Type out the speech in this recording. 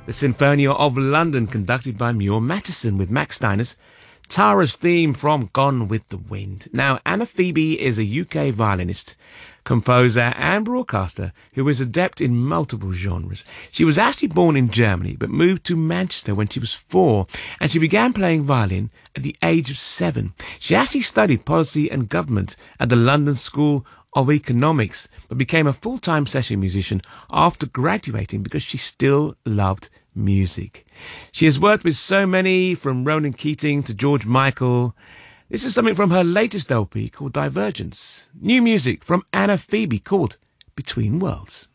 The Sinfonia of London, conducted by Muir Mattison with Max Steiners. Tara's theme from Gone with the Wind. Now, Anna Phoebe is a UK violinist, composer and broadcaster who is adept in multiple genres. She was actually born in Germany but moved to Manchester when she was 4, and she began playing violin at the age of 7. She actually studied policy and government at the London School of Economics, but became a full-time session musician after graduating because she still loved music. She has worked with so many, from Ronan Keating to George Michael. This is something from her latest LP called Divergence. New music from Anna Phoebe called Between Worlds.